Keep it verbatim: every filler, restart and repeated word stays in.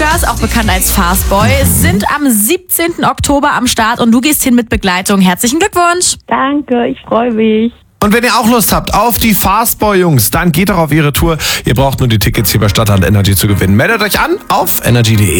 Lukas, auch bekannt als Fastboy, sind am siebzehnten Oktober am Start und du gehst hin mit Begleitung. Herzlichen Glückwunsch. Danke, ich freue mich. Und wenn ihr auch Lust habt auf die Fastboy-Jungs, dann geht doch auf ihre Tour. Ihr braucht nur die Tickets hier bei Stadtland Energy zu gewinnen. Meldet euch an auf energy punkt de.